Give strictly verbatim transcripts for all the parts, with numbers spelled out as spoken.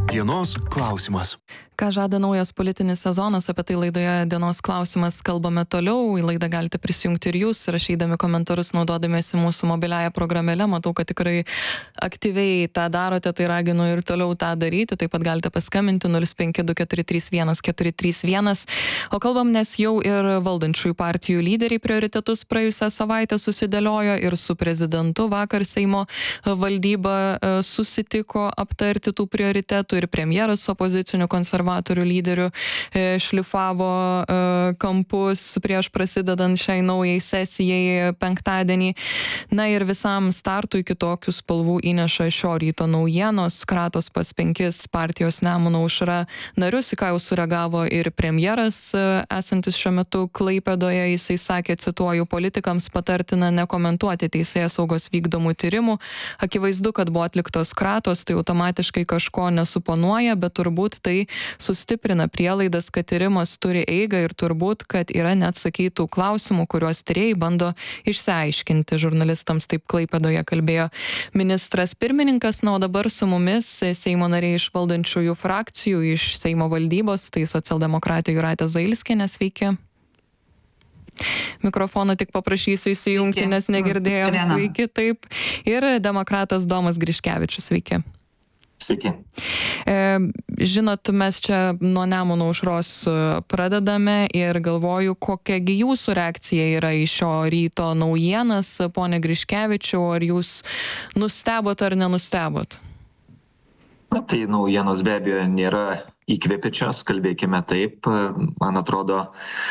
Dienos klausimas. Ką žada naujas politinis sezonas, apie tai laidoje Dienos klausimas kalbame toliau. Į laidą galite prisijungti ir jūs, rašydami komentarus, naudodamiesi mūsų mobiliąją programėlę. Matau, kad tikrai aktyviai tą darote, tai raginu ir toliau tą daryti. Taip pat galite paskambinti nulis penki du keturi trys vienas keturi trys vienas. O kalbam, nes jau ir valdančiųjų partijų lyderiai prioritetus praėjusią savaitę susidėliojo ir su prezidentu vakar Seimo valdyba susitiko aptarti tų prioritetų ir premjeras su opoziciniu konservatorių lyderiu šlifavo kampus prieš prasidedant šiai naujai sesijai penktadienį. Na ir visam startui kitokių spalvų įneša šio ryto naujienos. Kratos pas penkis partijos Nemuno aušra narius, į ką jau sureagavo ir premjeras esantis šiuo metu Klaipėdoje. Jisai sakė, cituoju, politikams patartina nekomentuoti teisėjas saugos vykdomų tyrimų. Akivaizdu, kad buvo atliktos kratos, tai automatiškai kažko nesuponuoja, bet turbūt tai sustiprina prielaidas, kad tyrimas turi eigą ir turbūt, kad yra neatsakytų klausimų, kuriuos tyrėjai bando išsiaiškinti. Žurnalistams taip Klaipėdoje kalbėjo ministras pirmininkas. Na, o dabar su mumis Seimo nariai iš valdančiųjų frakcijų, iš Seimo valdybos, tai socialdemokratė Jūratė Zailskienė, sveiki. Mikrofoną tik paprašysiu įsijungti, nes negirdėjom. Sveiki, taip. Ir demokratas Domas Griškevičius, sveiki. Sveiki. E, žinot, mes čia nuo Nemuno aušros pradedame ir galvoju, kokiagi jūsų reakcija yra į šio ryto naujienas. Pone Griškevičiau, ar jūs nustebot ar nenustebot? Na, tai naujienos be abejo nėra įkvepiančios, kalbėkime taip. Man atrodo,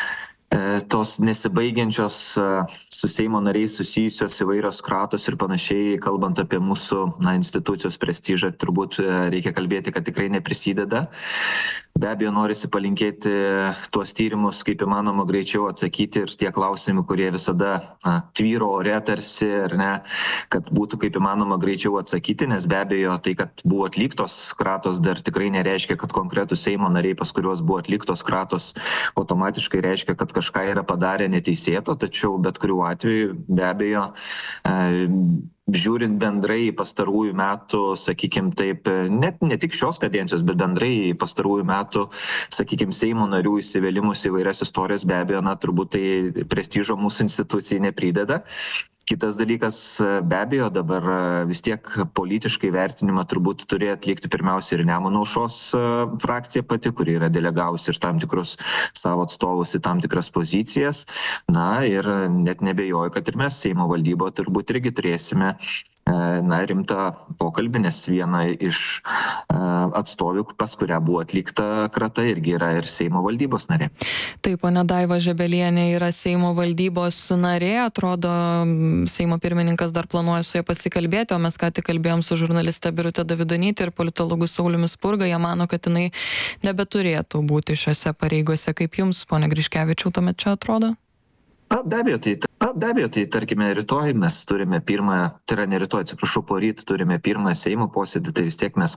tos nesibaigiančios su Seimo nariais susijusios įvairios kratos ir panašiai, kalbant apie mūsų na, institucijos prestižą, turbūt reikia kalbėti, kad tikrai neprisideda. Be abejo, norisi palinkėti tuos tyrimus, kaip įmanoma greičiau atsakyti ir tie klausimai, kurie visada na, tvyro ore tarsi, ar ne, kad būtų kaip įmanoma greičiau atsakyti, nes be abejo tai, kad buvo atliktos kratos, dar tikrai nereiškia, kad konkretus Seimo nariai, pas kuriuos buvo atliktos kratos, automatiškai reiškia, kad kažką yra padarę neteisėto, tačiau bet kuriuo atveju be abejo, e, žiūrint bendrai pastarųjų metų, sakykim taip, net ne tik šios kadencijos, bet bendrai pastarųjų metų, sakykim, Seimo narių įsivėlimus į vairias istorijas, be abejo, na, turbūt tai prestižo mūsų institucijai neprideda. Kitas dalykas, be abejo, dabar vis tiek politiškai vertinimą turbūt turėjo atlikti pirmiausia ir Nemuno aušros frakcija pati, kuri yra delegavusi ir tam tikrus savo atstovus į tam tikras pozicijas. Na ir net nebejoju, kad ir mes Seimo valdybo turbūt irgi turėsime na, rimtą pokalbį, nes viena iš atstovių, pas kurią buvo atlikta krata, irgi yra ir Seimo valdybos narė. Taip, ponia Daiva Žebelienė yra Seimo valdybos narė, atrodo, Seimo pirmininkas dar planuoja su ja pasikalbėti, o mes ką tik kalbėjom su žurnaliste Birute Davidonyte ir politologu Sauliumi Spurga, jie mano, kad jinai nebeturėtų būti šiose pareigose. Kaip jums, ponia Griškevičiau, tuomet čia atrodo? A, be abejo, tai, a, be abejo, tai tarkime rytoj mes turime pirmą, tai yra ne rytoj, atsiprašau, poryt turime pirmą Seimo posėdį, tai vis tiek mes